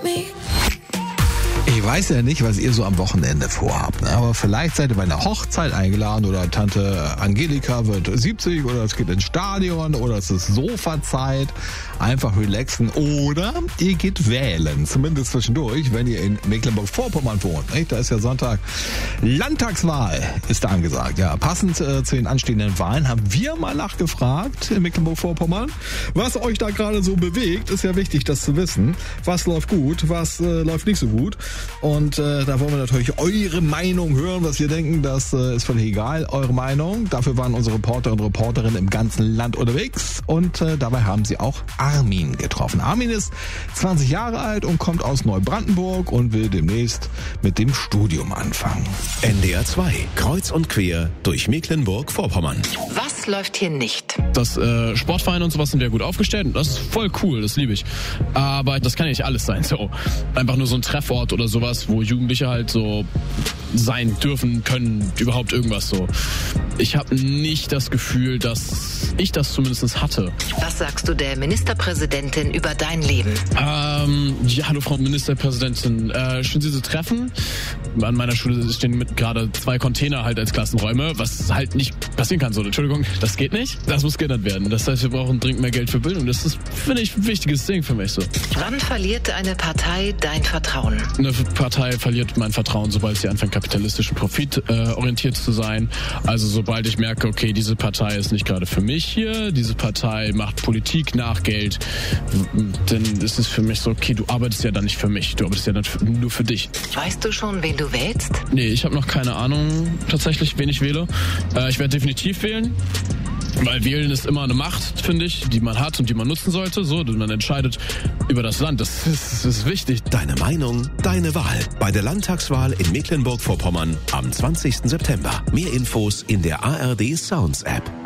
me. Ich weiß ja nicht, was ihr so am Wochenende vorhabt, ne? Aber vielleicht seid ihr bei einer Hochzeit eingeladen oder Tante Angelika wird 70 oder es geht ins Stadion oder es ist Sofazeit. Einfach relaxen oder ihr geht wählen, zumindest zwischendurch, wenn ihr in Mecklenburg-Vorpommern wohnt. Nicht? Da ist ja Sonntag Landtagswahl, ist da angesagt. Ja, passend zu den anstehenden Wahlen haben wir mal nachgefragt in Mecklenburg-Vorpommern, was euch da gerade so bewegt. Ist ja wichtig, das zu wissen. Was läuft gut, was läuft nicht so gut. Und da wollen wir natürlich eure Meinung hören, was wir denken. Das ist völlig egal, eure Meinung. Dafür waren unsere Reporterinnen und Reporterinnen im ganzen Land unterwegs. Und dabei haben sie auch Armin getroffen. Armin ist 20 Jahre alt und kommt aus Neubrandenburg und will demnächst mit dem Studium anfangen. NDR 2, kreuz und quer durch Mecklenburg-Vorpommern. Was läuft hier nicht? Das Sportvereine und sowas sind ja gut aufgestellt und das ist voll cool, das liebe ich. Aber das kann ja nicht alles sein. So einfach nur so ein Treffort oder sowas, wo Jugendliche halt so sein dürfen, können, überhaupt irgendwas so. Ich habe nicht das Gefühl, dass ich das zumindest hatte. Was sagst du der Ministerpräsidentin über dein Leben? Ja, hallo Frau Ministerpräsidentin. Schön, Sie zu treffen. An meiner Schule stehen gerade 2 Container halt als Klassenräume, was halt nicht passieren kann. So, Entschuldigung, das geht nicht. Das muss geändert werden. Das heißt, wir brauchen dringend mehr Geld für Bildung. Das ist, finde ich, ein wichtiges Ding für mich so. Wann verliert eine Partei dein Vertrauen? Eine Partei verliert mein Vertrauen, sobald sie anfängt, kapitalistischen Profit orientiert zu sein. Also sobald ich merke, okay, diese Partei ist nicht gerade für mich hier, diese Partei macht Politik nach Geld, dann ist es für mich so, okay, du arbeitest ja dann nicht für mich, du arbeitest ja dann nur für dich. Weißt du schon, wen du wählst? Nee, ich habe noch keine Ahnung tatsächlich, wen ich wähle. Ich werde definitiv wählen. Weil wählen ist immer eine Macht, finde ich, die man hat und die man nutzen sollte. So, man entscheidet über das Land. Das ist wichtig. Deine Meinung, deine Wahl. Bei der Landtagswahl in Mecklenburg-Vorpommern am 20. September. Mehr Infos in der ARD Sounds App.